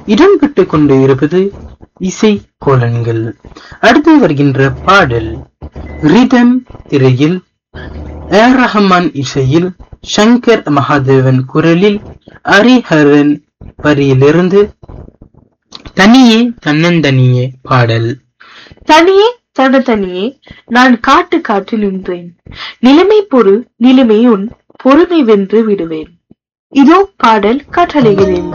இடம்பெற்றுக் கொண்டு இருப்பது இசை கோலன்கள். அடுத்து வருகின்ற பாடல் ரிதம் திரையில் ஏர் ரஹ்மான் இசையில் சங்கர் மகாதேவன் குரலில் ஹரிஹரன் வரியிலிருந்து தனியே தன்னந்தனியே பாடல். தனியே தனியே நான் காட்டு காட்டில் நின்றேன், நிலைமை பொறு நிலைமை உன் பொறுமை வென்று விடுவேன். இதோ பாடல் கட்டளைகிறேன்.